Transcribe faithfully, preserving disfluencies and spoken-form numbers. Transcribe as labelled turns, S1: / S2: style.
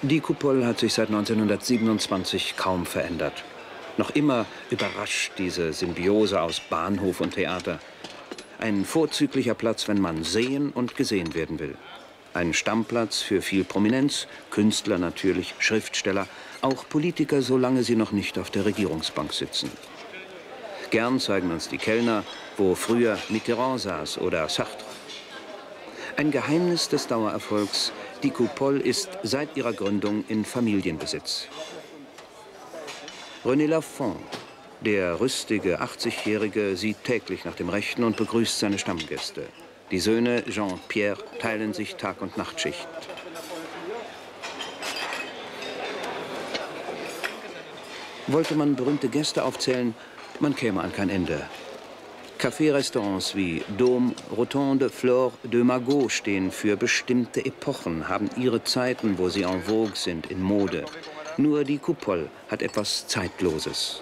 S1: Die Coupole hat sich seit neunzehnhundertsiebenundzwanzig kaum verändert. Noch immer überrascht diese Symbiose aus Bahnhof und Theater. Ein vorzüglicher Platz, wenn man sehen und gesehen werden will. Ein Stammplatz für viel Prominenz, Künstler natürlich, Schriftsteller, auch Politiker, solange sie noch nicht auf der Regierungsbank sitzen. Gern zeigen uns die Kellner, wo früher Mitterrand saß oder Sartre. Ein Geheimnis des Dauererfolgs: die Coupole ist seit ihrer Gründung in Familienbesitz. René Lafont, der rüstige achtzigjährige, sieht täglich nach dem Rechten und begrüßt seine Stammgäste. Die Söhne Jean-Pierre teilen sich Tag- und Nachtschicht. Wollte man berühmte Gäste aufzählen, man käme an kein Ende. Café-Restaurants wie Dôme, Rotonde, Flore, de Magot stehen für bestimmte Epochen, haben ihre Zeiten, wo sie en vogue sind, in Mode. Nur die Coupole hat etwas Zeitloses.